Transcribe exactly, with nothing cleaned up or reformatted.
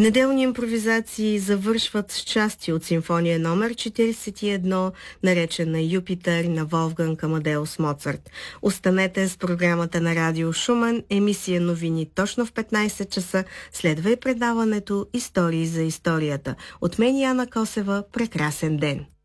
Неделни импровизации завършват с части от симфония номер четиридесет и едно, наречена Юпитер на Волфганг Амадеус Моцарт. Останете с програмата на Радио Шумен, емисия новини точно в петнайсет часа, следва и предаването Истории за историята. От мен Яна Косева, прекрасен ден!